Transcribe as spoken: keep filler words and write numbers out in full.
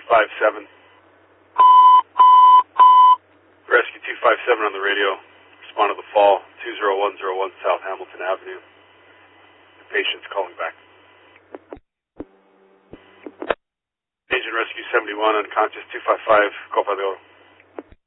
five seven. Rescue two five seven on the radio. Respond to the fall, two zero one zero one South Hamilton Avenue. The patient's calling back. Agent Rescue seventy-one, unconscious two five five, Copa de Oro.